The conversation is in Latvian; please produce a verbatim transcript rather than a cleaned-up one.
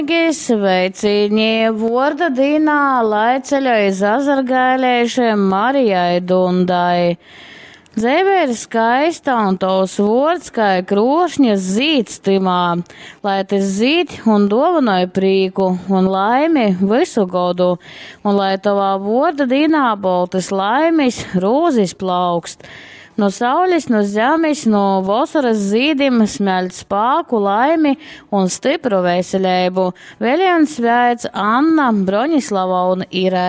Sveiciņi vorda dīnā, lai ceļoja zazargailēšiem Marijai Dundai. Dzeive ir skaista un tos vords, kā krošņas zīds timā, lai tas zīd un dovanoja prīku un laimi visu godu, un lai tavā vorda dīnā boltas laimis rūzis plaukst. No saules, no zemes, no vasaras zīdim smeļt spāku, laimi un stipru veselību. Vēl viens svēts Anna, Broņislava un Irēna.